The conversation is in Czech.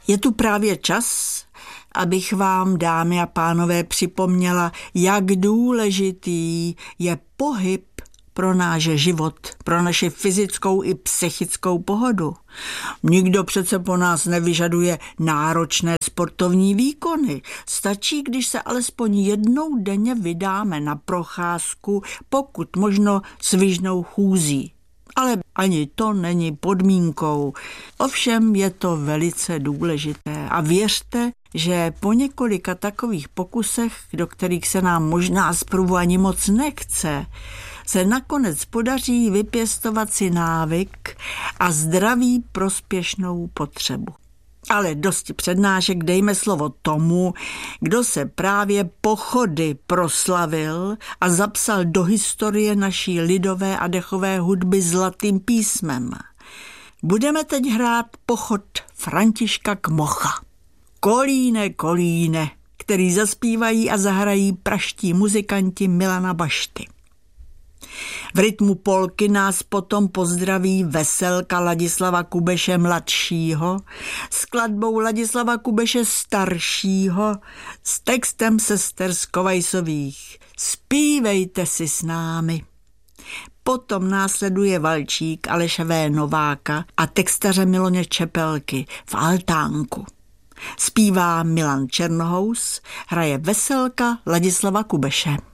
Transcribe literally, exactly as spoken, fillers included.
Je tu právě čas, abych vám, dámy a pánové, připomněla, jak důležitý je pohyb pro náš život, pro naši fyzickou i psychickou pohodu. Nikdo přece po nás nevyžaduje náročné sportovní výkony. Stačí, když se alespoň jednou denně vydáme na procházku, pokud možno svižnou chůzí. Ale ani to není podmínkou. Ovšem je to velice důležité a věřte, že po několika takových pokusech, do kterých se nám možná zprvu ani moc nechce, se nakonec podaří vypěstovat si návyk a zdraví prospěšnou potřebu. Ale dosti přednášek, dejme slovo tomu, kdo se právě pochody proslavil a zapsal do historie naší lidové a dechové hudby zlatým písmem. Budeme teď hrát pochod Františka Kmocha. Kolíne, kolíne, který zaspívají a zahrají praští muzikanti Milana Bašty. V rytmu polky nás potom pozdraví veselka Ladislava Kubeše mladšího, skladbou Ladislava Kubeše staršího, s textem sester z Kovajsových. Zpívejte si s námi. Potom následuje valčík Aleše V. Nováka a textaře Miloně Čepelky v altánku. Zpívá Milan Černohous, hraje veselka Ladislava Kubeše.